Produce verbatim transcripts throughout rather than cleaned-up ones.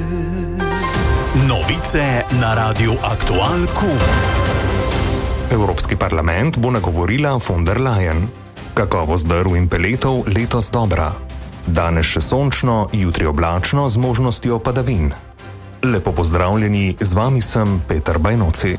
Novice na Radiu Aktual Q. Evropski parlament bo nagovorila von der Leyen. Kakovost drv in peletov letos dobra. Danes še sončno, jutri oblačno z možnostjo padavin. Lepo pozdravljeni, z vami sem Peter Bajnoci.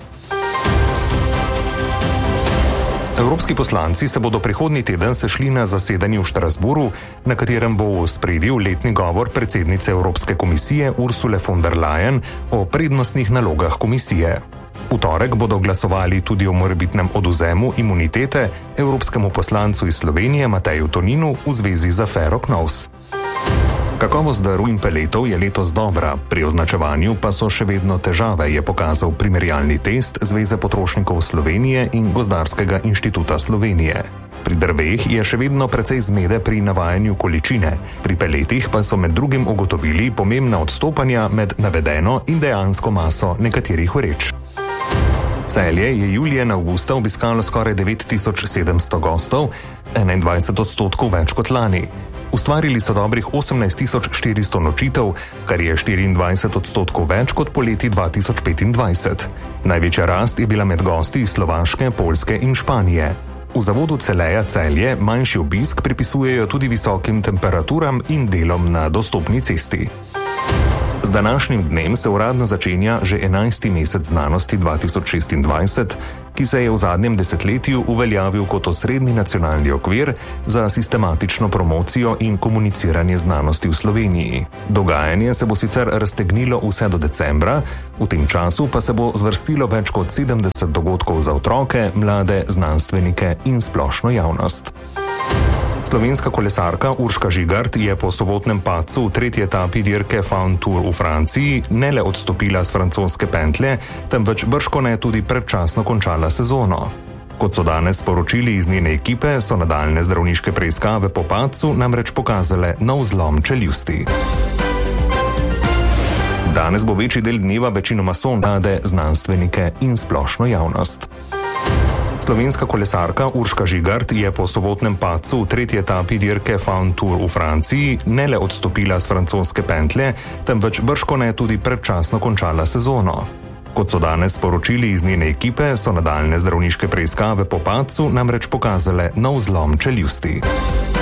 Evropski poslanci se bodo prihodnji teden sešli na zasedanju v Štrasburu, na katerem bo v ospredju letni govor predsednice Evropske komisije Ursule von der Leyen o prednostnih nalogah komisije. V torek bodo glasovali tudi o morebitnem odvzemu imunitete evropskemu poslancu iz Slovenije Mateju Toninu v zvezi z afero Knovs. Kakovost drv in peletov je letos dobra, pri označevanju pa so še vedno težave, je pokazal primerjalni test Zveze potrošnikov Slovenije in Gozdarskega inštituta Slovenije. Pri drveh je še vedno precej zmede pri navajanju količine, pri peletih pa so med drugim ugotovili pomembna odstopanja med navedeno in dejansko maso nekaterih vreč. Celje je julija in avgusta obiskalo skoraj devet tisoč sedemsto gostov, enaindvajset odstotkov več kot lani. Ustvarili so dobrih osemnajst tisoč štiristo nočitev, kar je štiriindvajset odstotkov več kot poleti dva tisoč petindvajset. Največja rast je bila med gosti iz Slovaške, Poljske in Španije. V zavodu Celeja Celje manjši obisk pripisujejo tudi visokim temperaturam in delom na dostopni cesti. Z današnjim dnem se uradno začenja že enajsti mesec znanosti dva tisoč šestindvajset, ki se je v zadnjem desetletju uveljavil kot osrednji nacionalni okvir za sistematično promocijo in komuniciranje znanosti v Sloveniji. Dogajanje se bo sicer raztegnilo vse do decembra, v tem času pa se bo zvrstilo več kot sedemdeset dogodkov za otroke, mlade, znanstvenike in splošno javnost. Slovenska kolesarka Urška Žigart je po sobotnem padcu v tretji etapi dirke Faun Tour v Franciji ne le odstopila z francoske pentlje, temveč bržkone tudi predčasno končala sezono. Kot so danes sporočili iz njene ekipe, so nadaljne zdravniške preiskave po padcu namreč pokazale nov zlom čeljusti. Danes bo večji del dneva večinoma sončne, znanstvenike in splošno javnost. Slovenska kolesarka Urška Žigart je po sobotnem padcu v tretji etapi dirke Faun Tour v Franciji ne le odstopila z francoske pentlje, temveč bržkone tudi predčasno končala sezono. Kot so danes sporočili iz njene ekipe, so nadaljne zdravniške preiskave po padcu namreč pokazale nov zlom čeljusti.